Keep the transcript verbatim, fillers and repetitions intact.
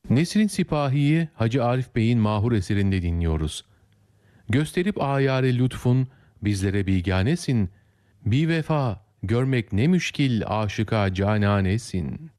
Nesrin Sipahi'yi Hacı Arif Bey'in mahur eserinde dinliyoruz. Gösterip ayare lütfun, bizlere biganesin. Bir vefa, görmek ne müşkil, aşıka cananesin.